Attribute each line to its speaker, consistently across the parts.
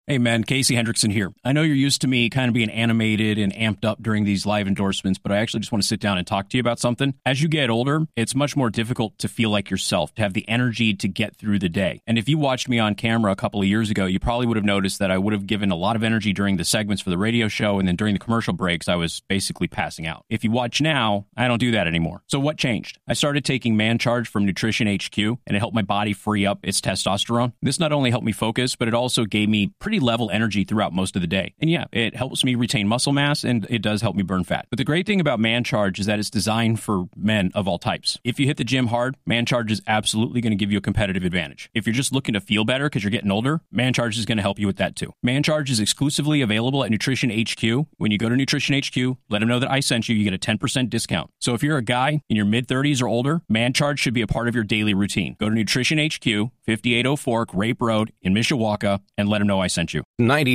Speaker 1: Hey, man, Casey Hendrickson here. I know you're used to me kind of being animated and amped up during these live endorsements, but I actually just want to sit down and talk to you about something. As you get older, it's much more difficult to feel like yourself, to have the energy to get through the day. And if you watched me on camera a couple of years ago, you probably would have noticed that I would have given a lot of energy during the segments for the radio show, and then during the commercial breaks, I was basically passing out. If you watch now, I don't do that anymore. So what changed? I started taking Man Charge from Nutrition HQ, and it helped my body free up its testosterone. This not only helped me focus, but it also gave me pretty level energy throughout most of the day. And yeah, it helps me retain muscle mass and it does help me burn fat. But the great thing about Man Charge is that it's designed for men of all types. If you hit the gym hard, Man Charge is absolutely going to give you a competitive advantage. If you're just looking to feel better because you're getting older, Man Charge is going to help you with that too. Man Charge is exclusively available at Nutrition HQ. When you go to Nutrition HQ, let them know that I sent you. You get a 10% discount. So if you're a guy in your mid-30s or older, Man Charge should be a part of your daily routine. Go to Nutrition HQ, 5804 Grape Road in Mishawaka, and let them know I sent you.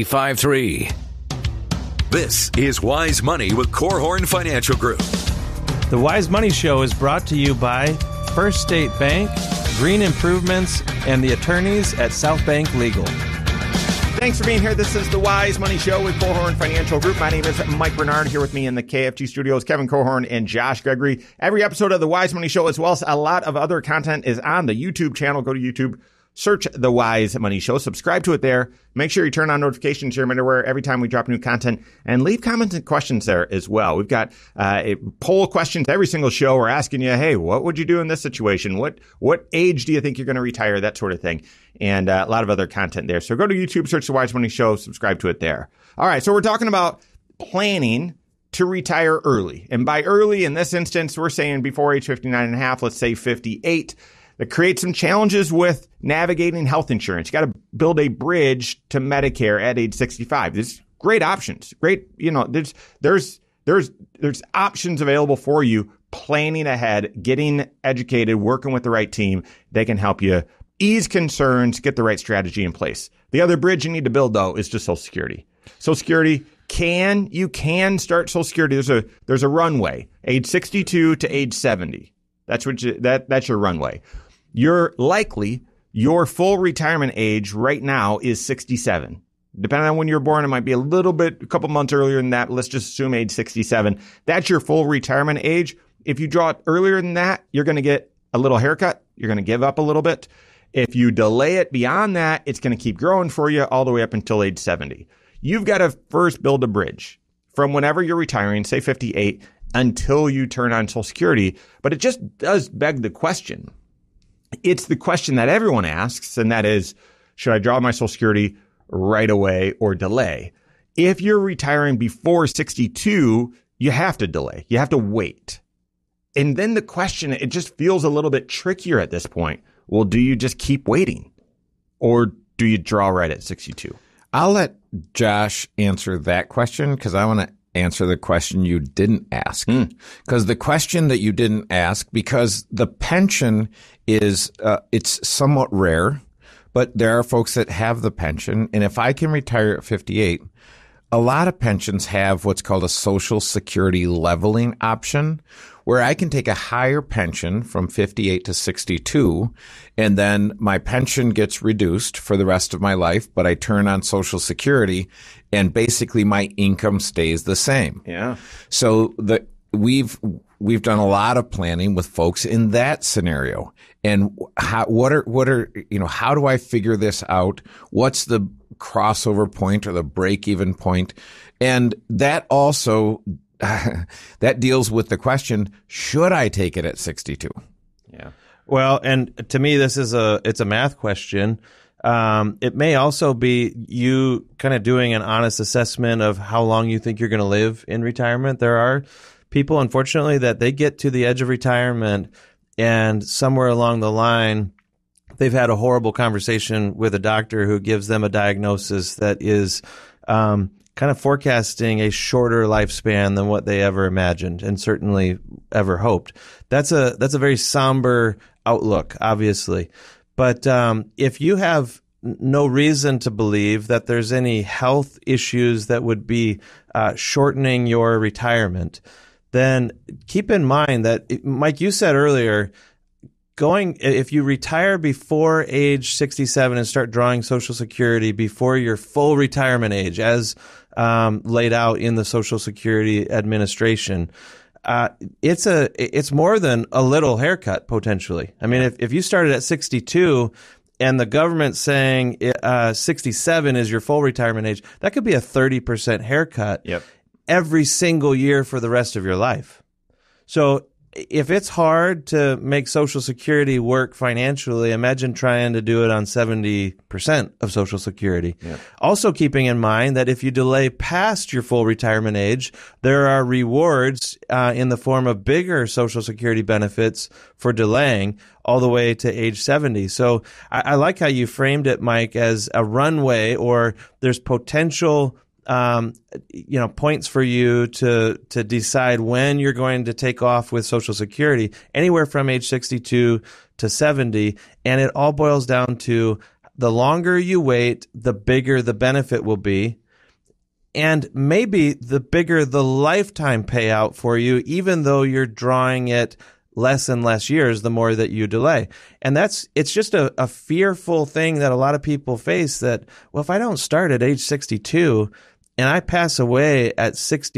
Speaker 2: 95.3. This is Wise Money with Korhorn Financial Group.
Speaker 3: The Wise Money Show is brought to you by First State Bank, Green Improvements, and the attorneys at South Bank Legal.
Speaker 4: Thanks for being here. This is the Wise Money Show with Korhorn Financial Group. My name is Mike Bernard. Here with me in the KFG studios, Kevin Korhorn and Josh Gregory. Every episode of the Wise Money Show, as well as a lot of other content, is on the YouTube channel. Go to YouTube, search the Wise Money Show, subscribe to it there. Make sure you turn on notifications here every time we drop new content, and leave comments and questions there as well. We've got poll questions every single show. We're asking you, hey, what would you do in this situation? What age do you think you're going to retire? That sort of thing. And a lot of other content there. So go to YouTube, search the Wise Money Show, subscribe to it there. All right, so we're talking about planning to retire early. And by early, in this instance, we're saying before age 59 and a half, let's say 58. That creates some challenges with navigating health insurance. You got to build a bridge to Medicare at age 65. There's great options. Great, there's options available for you. Planning ahead, getting educated, working with the right team. They can help you ease concerns, get the right strategy in place. The other bridge you need to build, though, is just Social Security. Social Security you can start Social Security. There's a runway, age 62 to age 70. That's your runway. Your full retirement age right now is 67. Depending on when you were born, it might be a couple months earlier than that. But let's just assume age 67. That's your full retirement age. If you draw it earlier than that, you're going to get a little haircut. You're going to give up a little bit. If you delay it beyond that, it's going to keep growing for you all the way up until age 70. You've got to first build a bridge from whenever you're retiring, say 58, until you turn on Social Security. But it just does beg the question. It's the question that everyone asks, and that is, should I draw my Social Security right away or delay? If you're retiring before 62, you have to delay. You have to wait. And then the question, it just feels a little bit trickier at this point. Well, do you just keep waiting? Or do you draw right at 62?
Speaker 5: I'll let Josh answer that question because I want to answer the question you didn't ask. Because the question that you didn't ask, because the pension is, it's somewhat rare, but there are folks that have the pension. And if I can retire at 58, a lot of pensions have what's called a Social Security leveling option, where I can take a higher pension from 58 to 62, and then my pension gets reduced for the rest of my life, but I turn on Social Security, and basically my income stays the same.
Speaker 4: Yeah.
Speaker 5: So we've done a lot of planning with folks in that scenario. And how do I figure this out? What's the crossover point or the break-even point? And that also that deals with the question, should I take it at 62?
Speaker 3: Yeah. Well, and to me, it's a math question. It may also be you kind of doing an honest assessment of how long you think you're going to live in retirement. There are people, unfortunately, that they get to the edge of retirement and somewhere along the line, they've had a horrible conversation with a doctor who gives them a diagnosis that is kind of forecasting a shorter lifespan than what they ever imagined and certainly ever hoped. That's a very somber outlook, obviously. But if you have no reason to believe that there's any health issues that would be shortening your retirement, then keep in mind that, Mike, you said earlier, if you retire before age 67 and start drawing Social Security before your full retirement age, as laid out in the Social Security Administration, it's more than a little haircut potentially. I mean, if you started at 62 and the government's saying 67 is your full retirement age, that could be a 30% haircut every single year for the rest of your life. So if it's hard to make Social Security work financially, imagine trying to do it on 70% of Social Security. Yep. Also keeping in mind that if you delay past your full retirement age, there are rewards in the form of bigger Social Security benefits for delaying all the way to age 70. So I like how you framed it, Mike, as a runway, or there's potential points for you to decide when you're going to take off with Social Security, anywhere from age 62 to 70. And it all boils down to the longer you wait, the bigger the benefit will be. And maybe the bigger the lifetime payout for you, even though you're drawing it less and less years the more that you delay. And it's just a fearful thing that a lot of people face, that, well, if I don't start at age 62 and I pass away at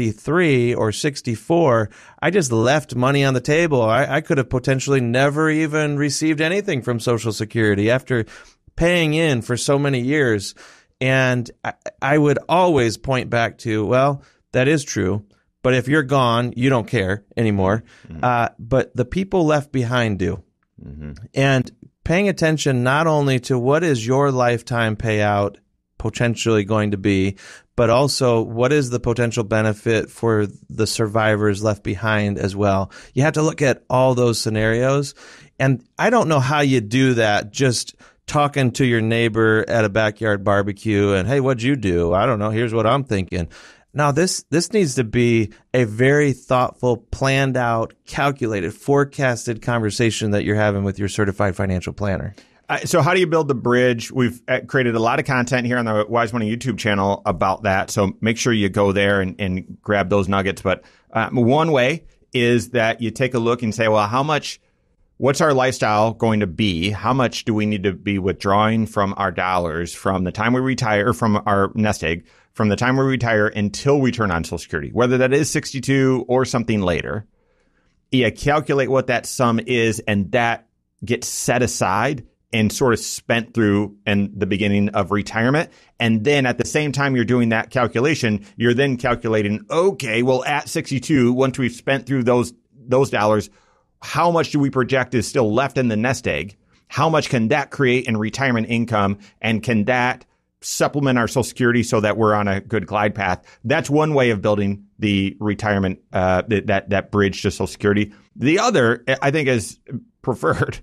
Speaker 3: 63 or 64, I just left money on the table. I could have potentially never even received anything from Social Security after paying in for so many years. And I would always point back to, well, that is true. But if you're gone, you don't care anymore. Mm-hmm. But the people left behind do. Mm-hmm. And paying attention not only to what is your lifetime payout potentially going to be, but also what is the potential benefit for the survivors left behind as well. You have to look at all those scenarios. And I don't know how you do that just talking to your neighbor at a backyard barbecue and, hey, what'd you do? I don't know. Here's what I'm thinking. Now, this needs to be a very thoughtful, planned out, calculated, forecasted conversation that you're having with your certified financial planner.
Speaker 4: So how do you build the bridge? We've created a lot of content here on the Wise Money YouTube channel about that. So make sure you go there and grab those nuggets. But one way is that you take a look and say, well, what's our lifestyle going to be? How much do we need to be withdrawing from our dollars from the time we retire, from our nest egg, from the time we retire until we turn on Social Security, whether that is 62 or something later? You calculate what that sum is, and that gets set aside and sort of spent through in the beginning of retirement. And then at the same time you're doing that calculation, you're then calculating, okay, well, at 62, once we've spent through those dollars, how much do we project is still left in the nest egg? How much can that create in retirement income? And can that supplement our Social Security so that we're on a good glide path? That's one way of building the retirement, that bridge to Social Security. The other, I think, is preferred,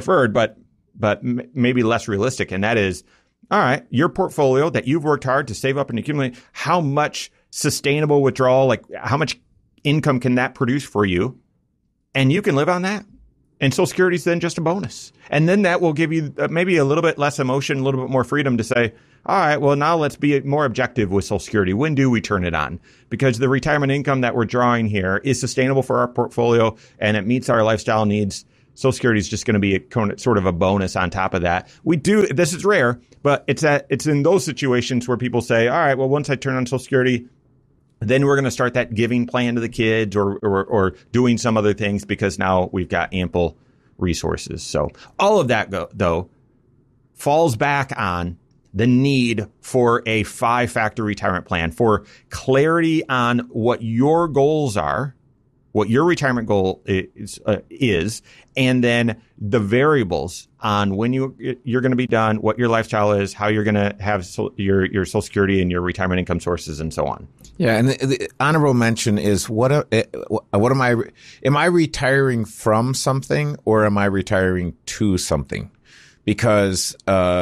Speaker 4: but maybe less realistic. And that is, all right, your portfolio that you've worked hard to save up and accumulate, how much sustainable withdrawal, like how much income can that produce for you? And you can live on that. And Social Security is then just a bonus. And then that will give you maybe a little bit less emotion, a little bit more freedom to say, all right, well, now let's be more objective with Social Security. When do we turn it on? Because the retirement income that we're drawing here is sustainable for our portfolio and it meets our lifestyle needs. Social Security is just going to be sort of a bonus on top of that. This is rare, but it's in those situations where people say, all right, well, once I turn on Social Security, then we're going to start that giving plan to the kids or doing some other things because now we've got ample resources. So all of that, though, falls back on the need for a 5-factor retirement plan, for clarity on what your goals are, what your retirement goal is, and then the variables on when you're going to be done, what your lifestyle is, how you're going to have your Social Security and your retirement income sources, and so on.
Speaker 5: Yeah, and the honorable mention is what am I retiring from something or am I retiring to something? Because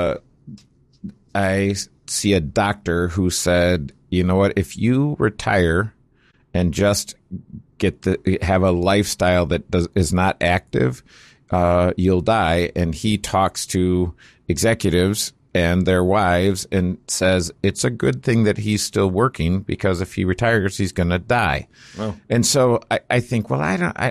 Speaker 5: I see a doctor who said, you know what, if you retire and just have a lifestyle that is not active, you'll die. And he talks to executives and their wives and says it's a good thing that he's still working because if he retires, he's going to die. Wow. And so I think, well,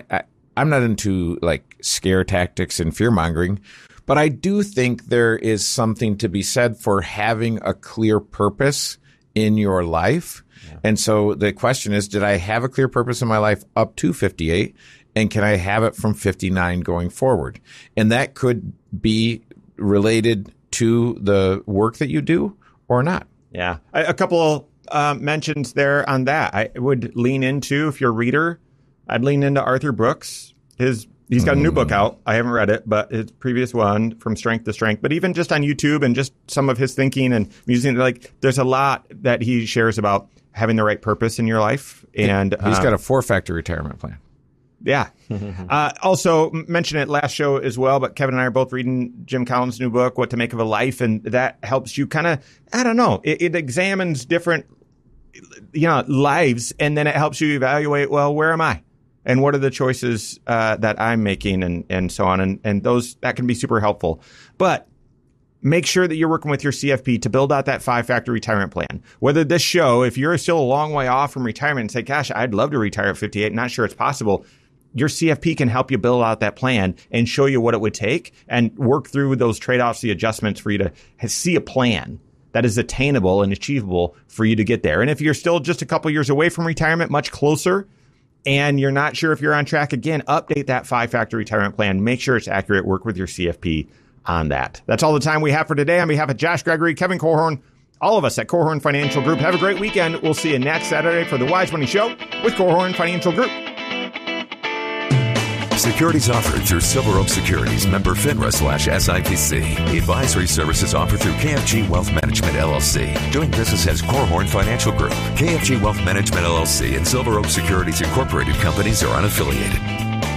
Speaker 5: I'm not into like scare tactics and fear mongering, but I do think there is something to be said for having a clear purpose in your life. Yeah. And so the question is, did I have a clear purpose in my life up to 58? And can I have it from 59 going forward? And that could be related to the work that you do or not.
Speaker 4: Yeah. A couple mentions there on that. I would lean into, if you're a reader, I'd lean into Arthur Brooks. He's got a new book out. I haven't read it, but his previous one, From Strength to Strength. But even just on YouTube and just some of his thinking and musing, like there's a lot that he shares about having the right purpose in your life. And
Speaker 5: he's got a 4-factor retirement plan.
Speaker 4: Yeah. Also mentioned it last show as well, but Kevin and I are both reading Jim Collins' new book, What to Make of a Life. And that helps you kind of, I don't know, it examines different, lives. And then it helps you evaluate, well, where am I? And what are the choices that I'm making and so on. And those, that can be super helpful. But make sure that you're working with your CFP to build out that 5-factor retirement plan. Whether this show, if you're still a long way off from retirement and say, gosh, I'd love to retire at 58, not sure it's possible, your CFP can help you build out that plan and show you what it would take and work through those trade-offs, the adjustments for you to see a plan that is attainable and achievable for you to get there. And if you're still just a couple years away from retirement, much closer, and you're not sure if you're on track, again, update that 5-factor retirement plan. Make sure it's accurate. Work with your CFP on that. That's all the time we have for today. On behalf of Josh Gregory, Kevin Korhorn, all of us at Korhorn Financial Group, have a great weekend. We'll see you next Saturday for the Wise Money Show with Korhorn Financial Group.
Speaker 2: Securities offered through Silver Oak Securities, member FINRA/SIPC. Advisory services offered through KFG Wealth Management, LLC. Doing business as Korhorn Financial Group. KFG Wealth Management, LLC and Silver Oak Securities Incorporated companies are unaffiliated.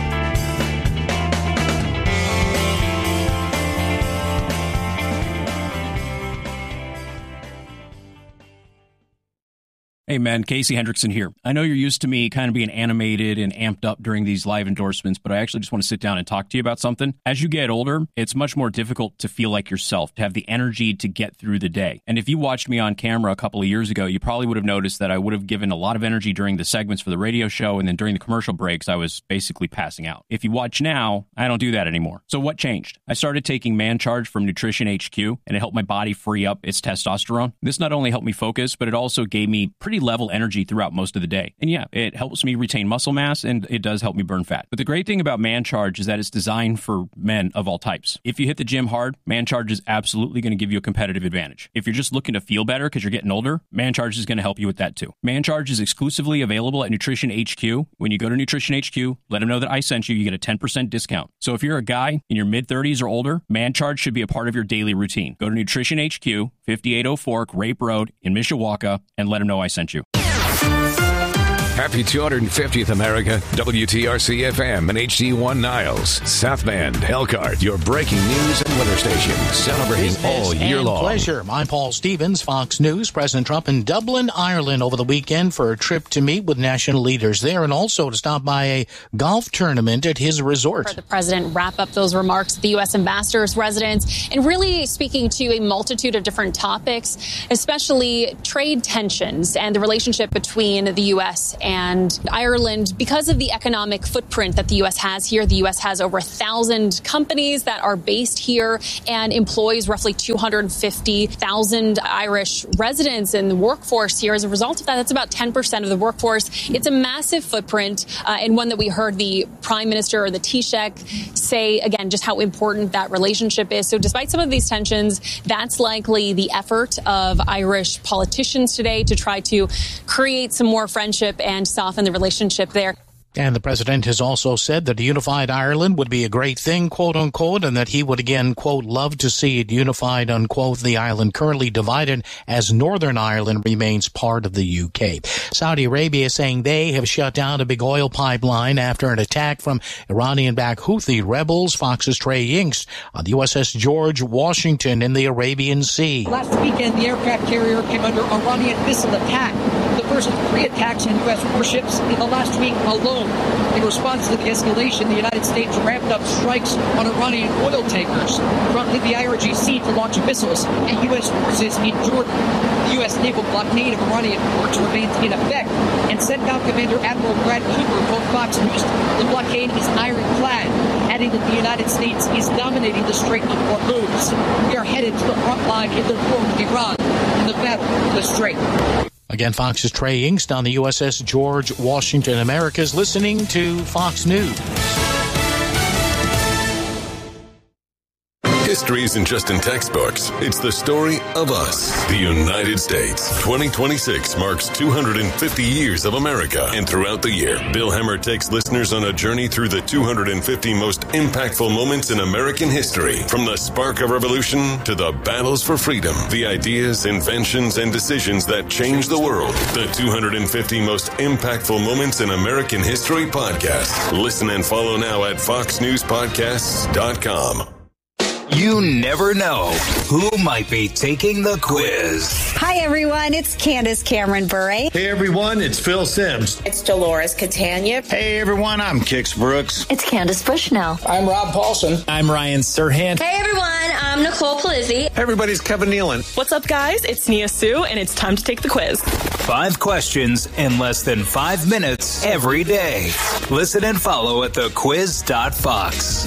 Speaker 1: Hey, man, Casey Hendrickson here. I know you're used to me kind of being animated and amped up during these live endorsements, but I actually just want to sit down and talk to you about something. As you get older, it's much more difficult to feel like yourself, to have the energy to get through the day. And if you watched me on camera a couple of years ago, you probably would have noticed that I would have given a lot of energy during the segments for the radio show, and then during the commercial breaks, I was basically passing out. If you watch now, I don't do that anymore. So what changed? I started taking Man Charge from Nutrition HQ, and it helped my body free up its testosterone. This not only helped me focus, but it also gave me pretty level energy throughout most of the day. And yeah, it helps me retain muscle mass and it does help me burn fat. But the great thing about Man Charge is that it's designed for men of all types. If you hit the gym hard, Man Charge is absolutely going to give you a competitive advantage. If you're just looking to feel better because you're getting older, Man Charge is going to help you with that too. Man Charge is exclusively available at Nutrition HQ. When you go to Nutrition HQ, let them know that I sent you, you get a 10% discount. So if you're a guy in your mid-30s or older, Man Charge should be a part of your daily routine. Go to Nutrition HQ, 5804 Grape Road in Mishawaka, and let them know I sent you.
Speaker 2: Happy 250th America, WTRC FM and HD1 Niles, South Bend, Elkhart, your breaking news and weather station, celebrating all year long.
Speaker 6: Pleasure. I'm Paul Stevens, Fox News. President Trump in Dublin, Ireland over the weekend for a trip to meet with national leaders there and also to stop by a golf tournament at his resort.
Speaker 7: The president wrap up those remarks at the U.S. ambassador's residence and really speaking to a multitude of different topics, especially trade tensions and the relationship between the U.S. and Ireland. Because of the economic footprint that the U.S. has here, the U.S. has over 1,000 companies that are based here and employs roughly 250,000 Irish residents in the workforce here. As a result of that, that's about 10% of the workforce. It's a massive footprint and one that we heard the Prime Minister or the Taoiseach say, again, just how important that relationship is. So despite some of these tensions, that's likely the effort of Irish politicians today to try to create some more friendship and soften the relationship there.
Speaker 6: And the president has also said that a unified Ireland would be a great thing, quote unquote, and that he would again, quote, love to see it unified, unquote. The island currently divided as Northern Ireland remains part of the UK. Saudi Arabia saying they have shut down a big oil pipeline after an attack from Iranian-backed Houthi rebels. Fox's Trey Yingst on the USS George Washington in the Arabian Sea.
Speaker 8: Last weekend, the aircraft carrier came under Iranian missile attack. The first 3 attacks on U.S. warships in the last week alone. alone. In response to the escalation, the United States ramped up strikes on Iranian oil tankers, prompting the IRGC to launch missiles at U.S. forces in Jordan. The U.S. naval blockade of Iranian ports remains in effect, and CENTCOM Commander Admiral Brad Cooper told Fox News the blockade is ironclad, adding that the United States is dominating the Strait of Hormuz. We are headed to the front line in the war with Iran in the battle for the Strait.
Speaker 6: Again, Fox's Trey Yingst on the USS George Washington Americas, listening to Fox News.
Speaker 9: History isn't just in textbooks. It's the story of us, the United States. 2026 marks 250 years of America. And throughout the year, Bill Hemmer takes listeners on a journey through the 250 most impactful moments in American history. From the spark of revolution to the battles for freedom, the ideas, inventions, and decisions that changed the world. The 250 most impactful moments in American history podcast. Listen and follow now at foxnewspodcasts.com.
Speaker 10: You never know who might be taking the quiz.
Speaker 11: Hi, everyone. It's Candace Cameron Bure.
Speaker 12: Hey, everyone. It's Phil Sims.
Speaker 13: It's Dolores Catania.
Speaker 14: Hey, everyone. I'm Kix Brooks.
Speaker 15: It's Candace Bushnell.
Speaker 16: I'm Rob Paulson.
Speaker 17: I'm Ryan Serhant.
Speaker 18: Hey, everyone. I'm Nicole Polizzi.
Speaker 19: Hey, everybody. It's Kevin Nealon.
Speaker 20: What's up, guys? It's Nia Sue, and it's time to take the quiz.
Speaker 10: 5 questions in less than 5 minutes every day. Listen and follow at thequiz.fox.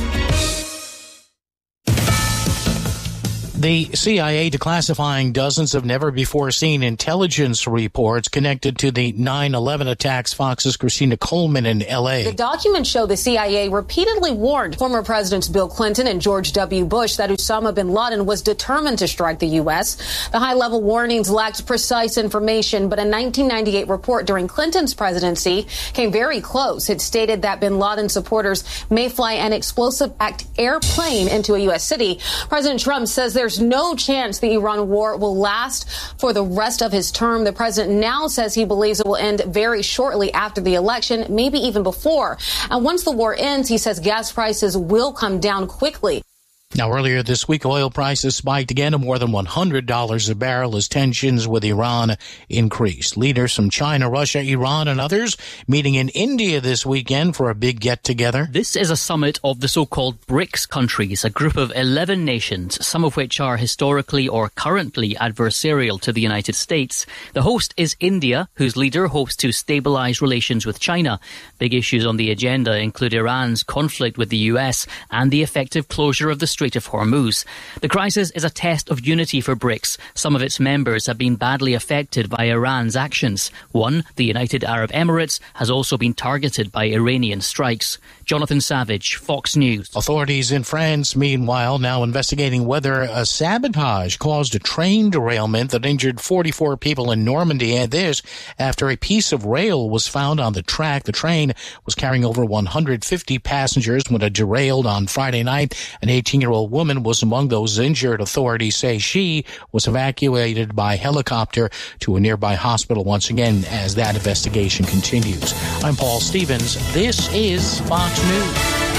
Speaker 6: The CIA declassifying dozens of never-before-seen intelligence reports connected to the 9/11 attacks. Fox's Christina Coleman in L.A.
Speaker 21: The documents show the CIA repeatedly warned former Presidents Bill Clinton and George W. Bush that Osama bin Laden was determined to strike the U.S. The high-level warnings lacked precise information, but a 1998 report during Clinton's presidency came very close. It stated that bin Laden supporters may fly an explosive-packed airplane into a U.S. city. President Trump says there's no chance the Iran war will last for the rest of his term. The president now says he believes it will end very shortly after the election, maybe even before. And once the war ends, he says gas prices will come down quickly.
Speaker 6: Now, earlier this week, oil prices spiked again to more than $100 a barrel as tensions with Iran increased. Leaders from China, Russia, Iran, and others meeting in India this weekend for a big get-together.
Speaker 22: This is a summit of the so-called BRICS countries, a group of 11 nations, some of which are historically or currently adversarial to the United States. The host is India, whose leader hopes to stabilize relations with China. Big issues on the agenda include Iran's conflict with the US and the effective closure of the Strait of Hormuz. The crisis is a test of unity for BRICS. Some of its members have been badly affected by Iran's actions. One, the United Arab Emirates, has also been targeted by Iranian strikes. Jonathan Savage, Fox News.
Speaker 6: Authorities in France, meanwhile, now investigating whether a sabotage caused a train derailment that injured 44 people in Normandy. And this after a piece of rail was found on the track. The train was carrying over 150 passengers when it derailed on Friday night. An 18-year-old woman was among those injured. Authorities say she was evacuated by helicopter to a nearby hospital once again as that investigation continues. I'm Paul Stevens. This is Fox News.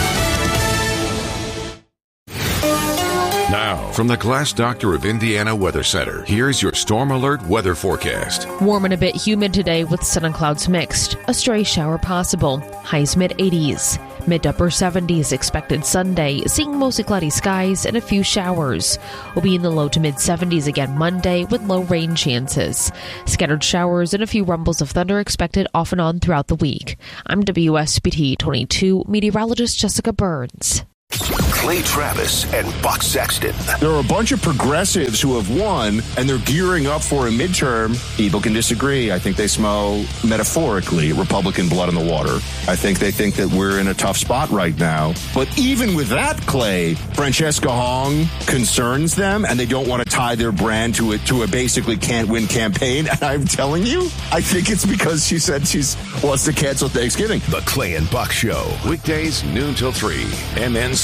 Speaker 23: Now, from the Glass Doctor of Indiana Weather Center, here's your Storm Alert weather forecast.
Speaker 24: Warm and a bit humid today with sun and clouds mixed. A stray shower possible. Highs mid-80s. Mid to upper 70s expected Sunday, seeing mostly cloudy skies and a few showers. We'll be in the low to mid-70s again Monday with low rain chances. Scattered showers and a few rumbles of thunder expected off and on throughout the week. I'm WSBT 22 meteorologist Jessica Burns.
Speaker 25: Clay Travis and Buck Sexton.
Speaker 26: There are a bunch of progressives who have won, and they're gearing up for a midterm. People can disagree. I think they smell, metaphorically, Republican blood in the water. I think they think that we're in a tough spot right now. But even with that, Clay, Francesca Hong concerns them, and they don't want to tie their brand to a basically can't-win campaign. And I'm telling you, I think it's because she said she wants to cancel Thanksgiving.
Speaker 25: The Clay and Buck Show.
Speaker 23: Weekdays, noon till 3. MNC.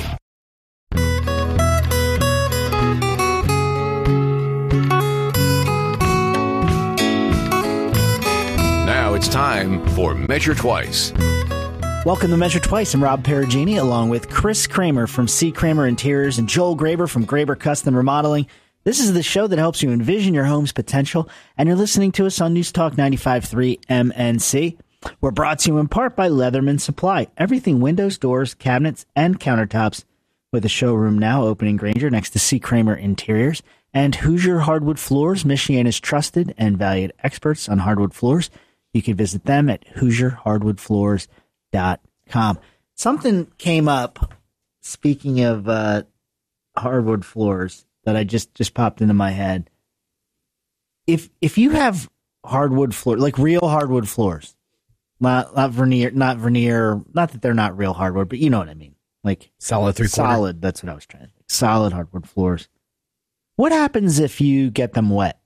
Speaker 23: Now it's time for Measure Twice.
Speaker 27: Welcome to Measure Twice. I'm Rob Perugini, along with Chris Kramer from C. Kramer Interiors and Joel Graber from Graber Custom Remodeling. This is the show that helps you envision your home's potential, and you're listening to us on News Talk 95.3 MNC. We're brought to you in part by Leatherman Supply. Everything windows, doors, cabinets, and countertops, with a showroom now open in Granger next to C. Kramer Interiors. And Hoosier Hardwood Floors, Michiana's trusted and valued experts on hardwood floors. You can visit them at HoosierHardwoodFloors.com. Something came up, speaking of hardwood floors, that I just popped into my head. If you have hardwood floor, like real hardwood floors, not veneer, not that they're not real hardwood, but you know what I mean. Like
Speaker 3: solid 3/4.
Speaker 27: Solid, that's what I was trying to think. Solid hardwood floors. What happens if you get them wet?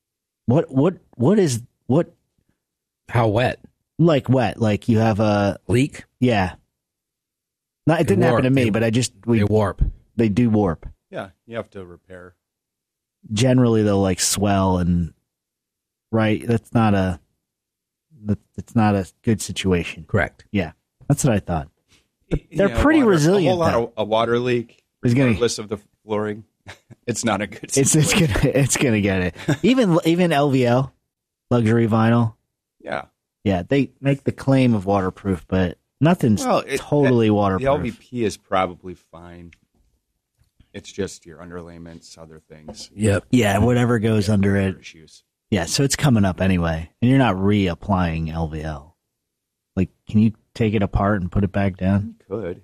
Speaker 3: How wet?
Speaker 27: Like wet, like you have a
Speaker 3: leak?
Speaker 27: Yeah. No, it didn't happen to me, but they
Speaker 3: warp.
Speaker 27: They do warp.
Speaker 5: Yeah, you have to repair.
Speaker 27: Generally, they'll like swell and That's not a good situation.
Speaker 3: Correct.
Speaker 27: Yeah, that's what I thought. But they're pretty resilient.
Speaker 5: A whole lot of a water leak, regardless of the flooring. It's not a good situation.
Speaker 27: It's gonna get it. Even LVL, luxury vinyl. Yeah, they make the claim of waterproof, but nothing's totally waterproof.
Speaker 5: The LVP is probably fine. It's just your underlayments, other things.
Speaker 27: Yep. Yeah, whatever goes under it.
Speaker 5: Issues.
Speaker 27: Yeah, so it's coming up anyway, and you're not reapplying LVL. Like, can you take it apart and put it back down?
Speaker 5: You could.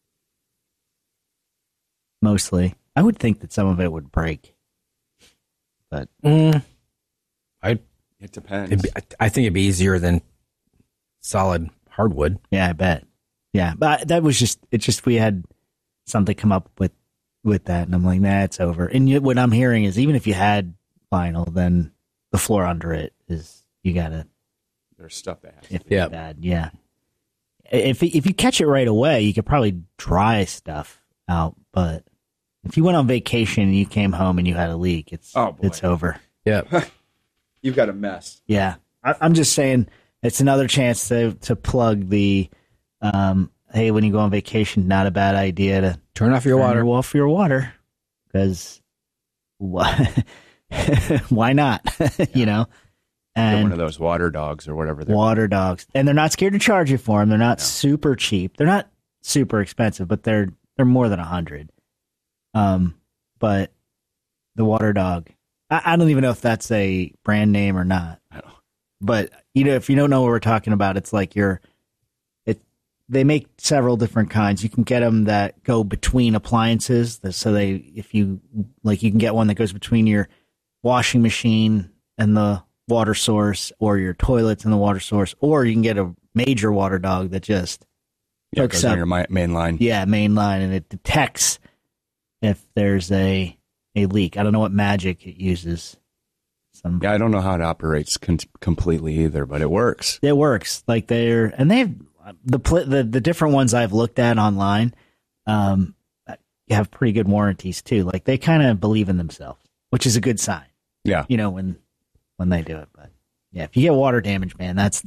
Speaker 27: Mostly. I would think that some of it would break. But
Speaker 5: it depends.
Speaker 3: I think it'd be easier than solid hardwood.
Speaker 27: Yeah, I bet. Yeah, but that was we had something come up with that, and I'm like, nah, it's over. And what I'm hearing is even if you had vinyl, then the floor under it is, you gotta.
Speaker 5: There's stuff that has
Speaker 27: to be bad. Yeah. If you catch it right away, you could probably dry stuff out. But if you went on vacation and you came home and you had a leak, it's over.
Speaker 3: Yeah.
Speaker 5: You've got a mess.
Speaker 27: Yeah. I'm just saying it's another chance to plug the, hey, when you go on vacation, not a bad idea to
Speaker 3: turn off your
Speaker 27: water. Because why not? You know? And
Speaker 5: get one of those water dogs or whatever they're
Speaker 27: water dogs. And they're not scared to charge you for them. They're not super cheap. They're not super expensive, but they're more than $100. But the water dog, I don't even know if that's a brand name or not. But if you don't know what we're talking about, it's like they make several different kinds. You can get them that go between appliances. So you can get one that goes between your washing machine and the water source, or your toilets and the water source, or you can get a major water dog that just hooks up
Speaker 5: on your main line.
Speaker 27: Yeah, main line, and it detects if there's a leak. I don't know what magic it uses.
Speaker 5: I don't know how it operates completely either, but it works.
Speaker 27: It works. Like they've the different ones I've looked at online have pretty good warranties too. Like they kind of believe in themselves, which is a good sign.
Speaker 5: Yeah,
Speaker 27: when they do it. But yeah, if you get water damage, man, that's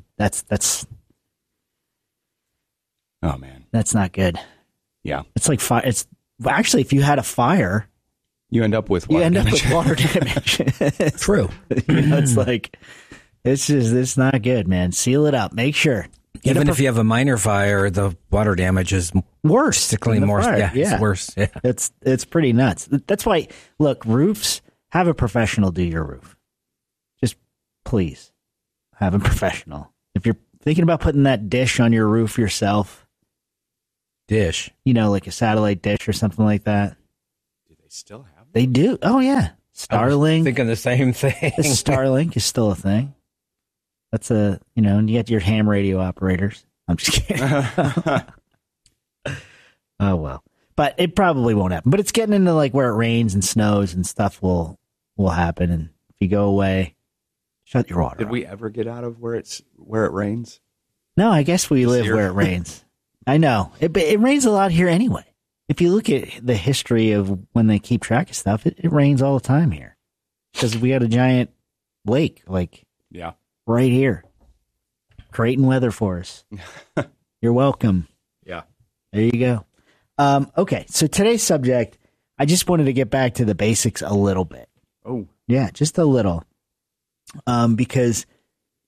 Speaker 5: oh man,
Speaker 27: that's not good.
Speaker 5: Yeah,
Speaker 27: it's like fire. It's actually, if you had a fire,
Speaker 5: you end up with water
Speaker 27: damage.
Speaker 3: True.
Speaker 27: It's like it's not good, man. Seal it up. Make sure.
Speaker 3: Even if you have a minor fire, the water damage is
Speaker 27: worse.
Speaker 3: More.
Speaker 27: Yeah,
Speaker 3: it's worse. Yeah.
Speaker 27: It's pretty nuts. That's why, look, roofs, have a professional do your roof. Just please have a professional. If you're thinking about putting that dish on your roof yourself, like a satellite dish or something like that.
Speaker 5: Do they still have them?
Speaker 27: They do. Oh yeah, Starlink.
Speaker 3: Thinking the same thing.
Speaker 27: Starlink is still a thing. That's and you get your ham radio operators. I'm just kidding. Oh well, but it probably won't happen. But it's getting into like where it rains and snows and stuff will happen. And if you go away, shut your water.
Speaker 5: Did we ever get out of where it rains?
Speaker 27: No, I guess we live where it rains. I know it rains a lot here anyway. If you look at the history of when they keep track of stuff, it rains all the time here because we got a giant lake, right here, creating weather for us. You're welcome.
Speaker 5: Yeah,
Speaker 27: there you go. Okay, so today's subject, I just wanted to get back to the basics a little bit.
Speaker 5: Oh,
Speaker 27: yeah, just a little, because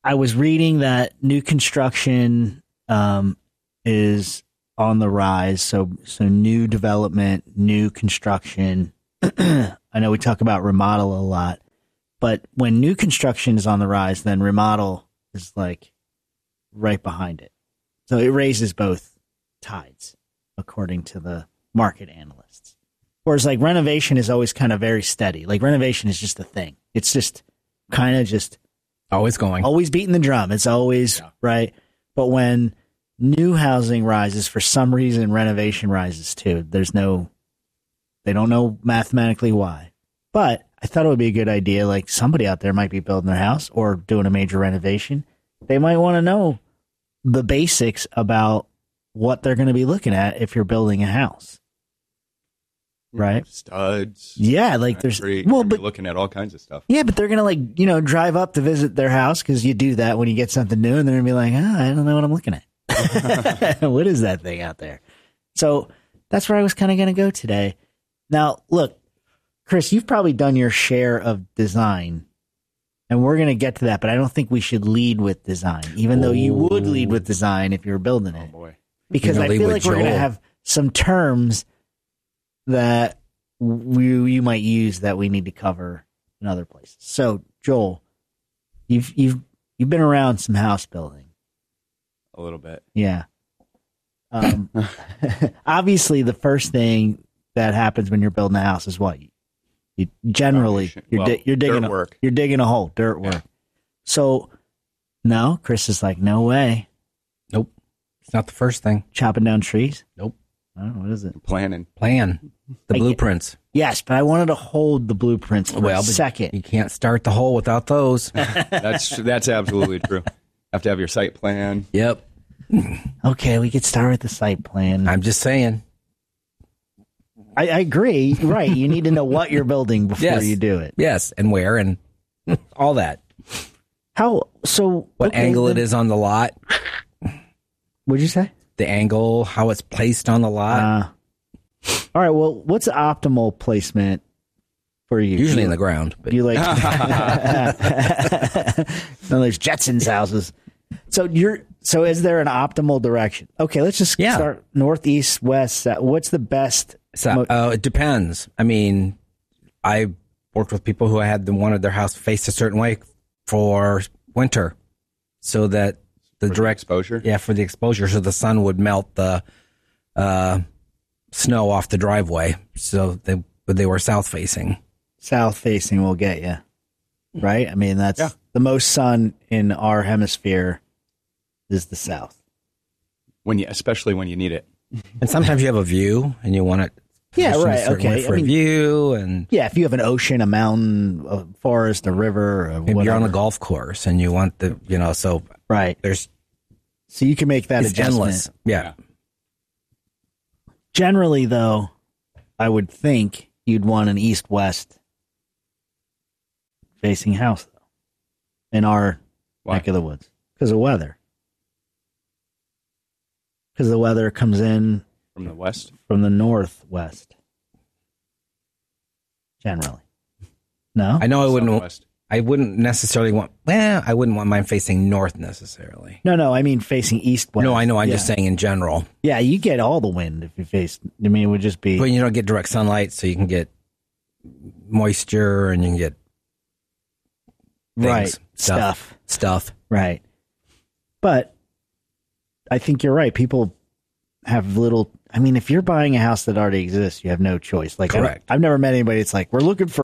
Speaker 27: I was reading that new construction is on the rise. So new development, new construction. I know we talk about remodel a lot, but when new construction is on the rise, then remodel is like right behind it. So it raises both tides, according to the market analysts. Whereas like renovation is always kind of very steady. Like renovation is just a thing. It's just kind of just
Speaker 3: always going,
Speaker 27: always beating the drum. It's always right. But when new housing rises, for some reason, renovation rises too. They don't know mathematically why, but I thought it would be a good idea. Like somebody out there might be building their house or doing a major renovation. They might want to know the basics about what they're going to be looking at if you're building a house. Right.
Speaker 5: Studs.
Speaker 27: Yeah. Like there's, but
Speaker 5: looking at all kinds of stuff.
Speaker 27: Yeah. But they're going to drive up to visit their house, because you do that when you get something new, and they're going to be like, I don't know what I'm looking at. What is that thing out there? So that's where I was kind of going to go today. Now, look, Chris, you've probably done your share of design, and we're going to get to that, but I don't think we should lead with design, even though you would lead with design if you were building it.
Speaker 5: Oh, boy.
Speaker 27: Because I feel like we're going to have some terms that you might use that we need to cover in other places. So, Joel, you've been around some house building.
Speaker 5: A little bit.
Speaker 27: Yeah. Obviously, the first thing that happens when you're building a house is what? You're digging a hole, dirt work. So, no, Chris is like, no way.
Speaker 3: Nope. It's not the first thing.
Speaker 27: Chopping down trees?
Speaker 3: Nope.
Speaker 27: Oh, what is it?
Speaker 5: Plan.
Speaker 3: The blueprints.
Speaker 27: Yes, but I wanted to hold the blueprints for a second.
Speaker 3: You can't start the hole without those.
Speaker 5: That's absolutely true. Have to have your site plan.
Speaker 3: Yep.
Speaker 27: Okay, we could start with the site plan.
Speaker 3: I'm just saying.
Speaker 27: I agree. Right. You need to know what you're building before you do it.
Speaker 3: Yes, and where and all that. What angle it is on the lot.
Speaker 27: What'd you say?
Speaker 3: The angle, how it's placed on the lot.
Speaker 27: All right. Well, what's the optimal placement for you?
Speaker 3: Usually in the ground. But
Speaker 27: you like no, there's Jetsons houses. So is there an optimal direction? Okay, let's just start northeast, west. What's the best?
Speaker 3: It depends. I mean, I worked with people who wanted their house faced a certain way for winter, so that the direct
Speaker 5: exposure.
Speaker 3: Yeah, for the exposure, so the sun would melt the snow off the driveway. So they were south facing.
Speaker 27: South facing will get you, right? I mean, that's the most sun in our hemisphere is the south.
Speaker 5: Especially when you need it.
Speaker 3: And sometimes you have a view and you want it.
Speaker 27: Yeah, right. Okay.
Speaker 3: For a view and
Speaker 27: if you have an ocean, a mountain, a forest, a river, or
Speaker 3: maybe you're on a golf course and you want so
Speaker 27: right. So you can make that adjustment.
Speaker 3: Endless. Yeah.
Speaker 27: Generally, though, I would think you'd want an east-west facing house, though, in our neck of the woods, because of weather. Because the weather comes in
Speaker 5: from the west,
Speaker 27: from the northwest. Generally, no.
Speaker 3: I know I wouldn't necessarily want. Well, I wouldn't want mine facing north necessarily.
Speaker 27: No. I mean facing east-west.
Speaker 3: No, I know. I'm just saying in general.
Speaker 27: Yeah, you get all the wind if you face. I mean, it would just be.
Speaker 3: But you don't get direct sunlight, so you can get moisture and you can get things, stuff. Right.
Speaker 27: But I think you're right. People have little. I mean, if you're buying a house that already exists, you have no choice. Like,
Speaker 3: correct.
Speaker 27: I've never met anybody that's like, we're looking for